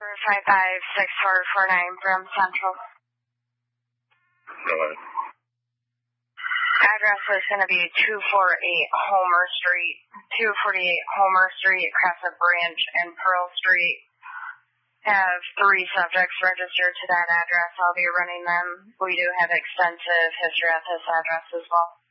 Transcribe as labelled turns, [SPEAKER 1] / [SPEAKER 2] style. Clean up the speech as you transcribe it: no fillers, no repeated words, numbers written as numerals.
[SPEAKER 1] 556-449 from Central.
[SPEAKER 2] Go ahead.
[SPEAKER 1] Address is going to be 248 Homer Street, 248 Homer Street, Crescent Branch, and Pearl Street. Have 3 subjects registered to that address. I'll be running them. We do have extensive history at this address as well.